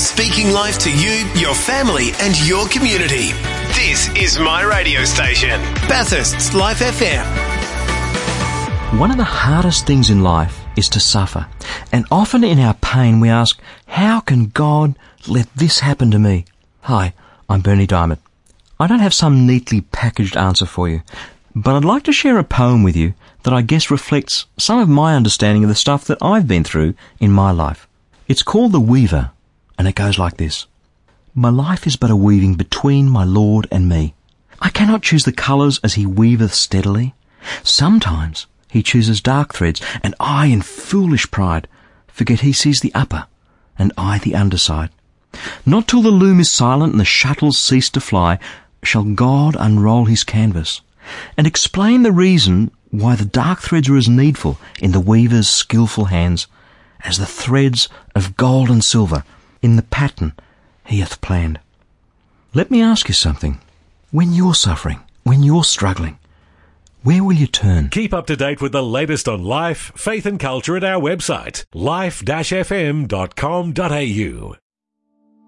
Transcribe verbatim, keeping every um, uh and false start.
Speaking life to you, your family and your community. This is my radio station, Bathurst's Life F M. One of the hardest things in life is to suffer. And often in our pain we ask, how can God let this happen to me? Hi, I'm Bernie Diamond. I don't have some neatly packaged answer for you, but I'd like to share a poem with you that I guess reflects some of my understanding of the stuff that I've been through in my life. It's called The Weaver, and it goes like this. My life is but a weaving between my Lord and me. I cannot choose the colours as he weaveth steadily. Sometimes he chooses dark threads, and I, in foolish pride, forget he sees the upper, and I the underside. Not till the loom is silent and the shuttles cease to fly shall God unroll his canvas, and explain the reason why the dark threads are as needful in the weaver's skilful hands as the threads of gold and silver in the pattern he hath planned. Let me ask you something. When you're suffering, when you're struggling, where will you turn? Keep up to date with the latest on life, faith and culture at our website, life dash f m dot com dot a u.